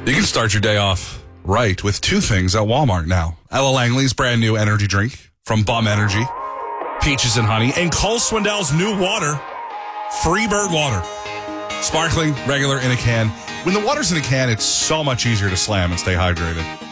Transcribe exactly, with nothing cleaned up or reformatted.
You can start your day off right with two things at Walmart now. Ella Langley's brand new energy drink from Bum Energy, peaches and honey, and Cole Swindell's new water, Freebird water. Sparkling, regular, in a can. When the water's in a can, it's so much easier to slam and stay hydrated.